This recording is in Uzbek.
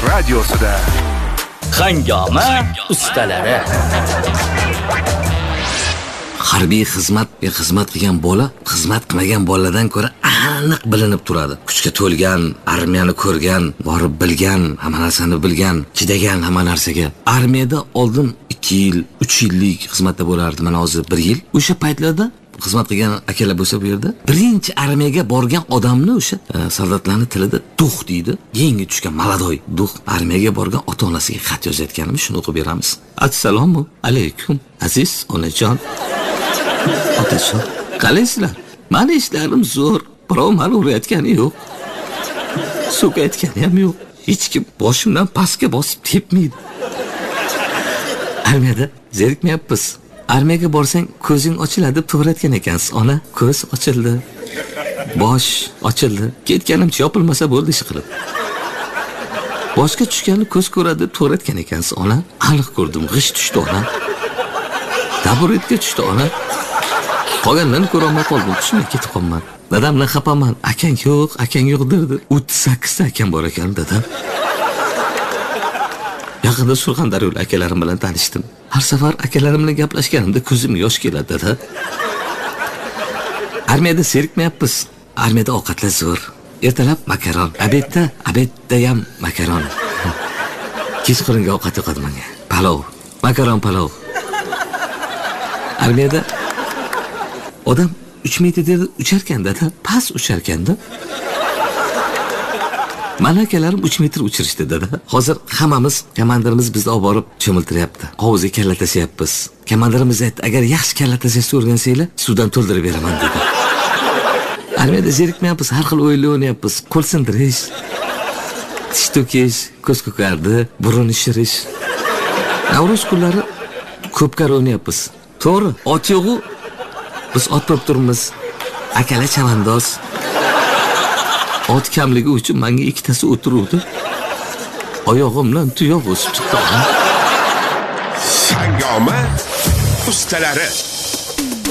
radiosida Hangoma ustalari. Harbiy xizmat qilgan bola xizmat qilmagan boladan ko'ra aniq bilinib turadi. Kuchga to'lgan, armiyani ko'rgan, borib bilgan, hamma narsani bilgan, chidagan hamma narsaga. Armiyada oldin 2 yil, 3 yillik xizmatda bo'lardi, mana hozir 1 yil. O'sha paytlarda xizmat qilgan akalar bo'lsa bu yerda birinchi armiyaga borgan odamni o'sha soldatlarning tilida duh deydi. Yangi tushgan maladoy duh armiyaga borgan ota-onasiga xat yozayotganimiz shuni o'qib beramiz. Assalomu alaykum aziz onajon. Otajon, qalaysizlar? Meni ishlarim zo'r. Birov meni urayotgani yo'q. So'kayotgani ham yo'q. Hech kim boshimdan pastga bosib tepmaydi. Armiyada zerikmayapmiz. Armiyaga borsang ko'zing ochiladi deb to'g'ratgan ekansiz, ona. Ko'z ochildi. Bosh ochildi. Ketganimcha yopilmasa bo'ldi ish qilib. Boshga tushganni ko'z ko'radi deb to'g'ratgan ekansiz, ona. Aniq ko'rdim, g'ish tushdi, ona. Taburetga tushdi, ona. Qolganlarni ko'ra olmay qoldim, tushmay ketib qolman. Dadamdan xafaman. Akang yo'q derdi. 38 ta akam bor ekan, dadam. Yaqinda Surxondaryolik akalarim bilan tanishdim. Har safar akalarim bilan gaplashganimda ko'zimga yosh keladi, dada. Armiyada serikmayapmiz. Armiyada ovqatlar zo'r. Ertalab makaron, obedda ham makaron. Kechqurungi ovqat yoqadi menga. Palov, makaron palov. Armiyada odam 3 metrda ucharkan, dada, past ucharkanda. Mana akalarim 3 metr uchirishdi, dada. Hozir hammamiz komandirimiz bizni olib borib cho'miltiryapti. Hovuzga kalla tashlayapmiz. Komandirimiz aytdi, agar yaxshi kalla tashashni o'rgansanglar, suvdan to'ldirib beraman dedi. Armiyada zerikmayapmiz, har xil o'yinlar o'ynayapmiz. Qo'l sindirish, tish to'kish, ko'z ko'kardi, burun shirish. Navro'z kunlari ko'pkar o'ynayapmiz. To'g'ri, ot yo'q-ku. Biz ot bo'lib turibmiz. Akalar chavandoz. Ot kamligi uchun menga ikkitasi o'tiruvdi. Oyog'imdan tuyoq o'sib chiqdi. Hangoma ustalari.